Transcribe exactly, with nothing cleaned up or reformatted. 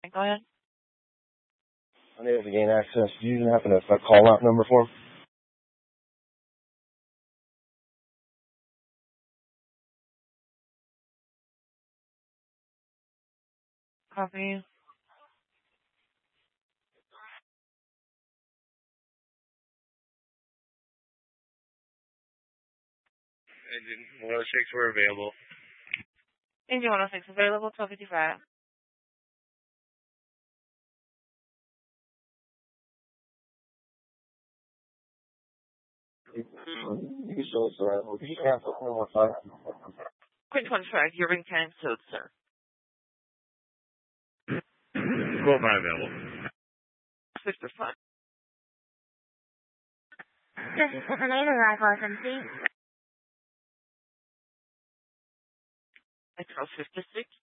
Go ahead. Unable to gain access. Do you happen to have a call out number for him? Copy. Engine one oh six were available. Engine one oh six available, twelve fifty-five. You can show us the right one. Could you cancel one more time? Quick contract, you're being canceled, sir. Quote not available. Six percent. This is the main arrival S M C. X fifty-six.